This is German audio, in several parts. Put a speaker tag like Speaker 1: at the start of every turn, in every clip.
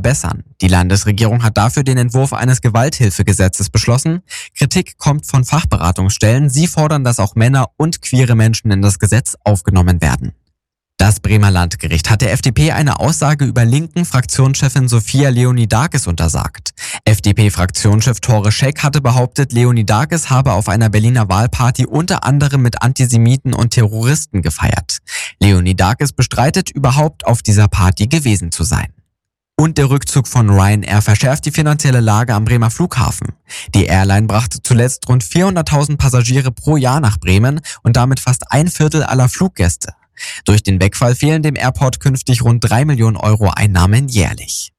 Speaker 1: verbessern. Die Landesregierung hat dafür den Entwurf eines Gewalthilfegesetzes beschlossen. Kritik kommt von Fachberatungsstellen. Sie fordern, dass auch Männer und queere Menschen in das Gesetz aufgenommen werden. Das Bremer Landgericht hat der FDP eine Aussage über linken Fraktionschefin Sophia Leonidakis untersagt. FDP-Fraktionschef Tore Scheck hatte behauptet, Leonidakis habe auf einer Berliner Wahlparty unter anderem mit Antisemiten und Terroristen gefeiert. Leonidakis bestreitet, überhaupt auf dieser Party gewesen zu sein. Und der Rückzug von Ryanair verschärft die finanzielle Lage am Bremer Flughafen. Die Airline brachte zuletzt rund 400.000 Passagiere pro Jahr nach Bremen und damit fast 1/4 aller Fluggäste. Durch den Wegfall fehlen dem Airport künftig rund 3 Millionen Euro Einnahmen jährlich.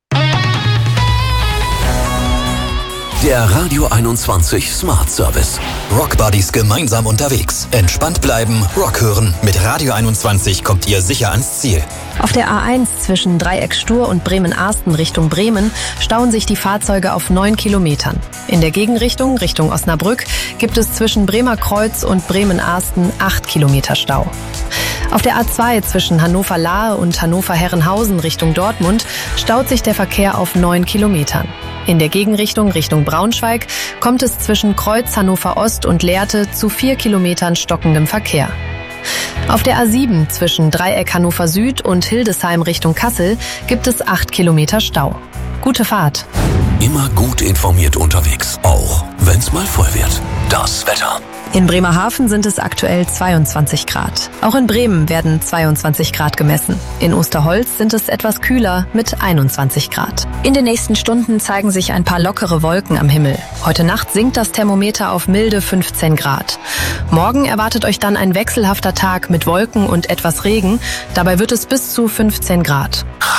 Speaker 2: Der Radio 21 Smart Service. Rockbuddies gemeinsam unterwegs. Entspannt bleiben, Rock hören. Mit Radio 21 kommt ihr sicher ans Ziel.
Speaker 3: Auf der A1 zwischen Dreieck Stur und Bremen-Arsten Richtung Bremen stauen sich die Fahrzeuge auf 9 Kilometern. In der Gegenrichtung, Richtung Osnabrück, gibt es zwischen Bremer Kreuz und Bremen-Arsten 8 Kilometer Stau. Auf der A2 zwischen Hannover-Lahe und Hannover-Herrenhausen Richtung Dortmund staut sich der Verkehr auf 9 Kilometern. In der Gegenrichtung Richtung Braunschweig kommt es zwischen Kreuz Hannover-Ost und Lehrte zu 4 Kilometern stockendem Verkehr. Auf der A7 zwischen Dreieck Hannover Süd und Hildesheim Richtung Kassel gibt es 8 Kilometer Stau. Gute Fahrt.
Speaker 2: Immer gut informiert unterwegs, auch wenn's mal voll wird. Das Wetter.
Speaker 3: In Bremerhaven sind es aktuell 22 Grad. Auch in Bremen werden 22 Grad gemessen. In Osterholz sind es etwas kühler mit 21 Grad. In den nächsten Stunden zeigen sich ein paar lockere Wolken am Himmel. Heute Nacht sinkt das Thermometer auf milde 15 Grad. Morgen erwartet euch dann ein wechselhafter Tag mit Wolken und etwas Regen. Dabei wird es bis zu 15 Grad.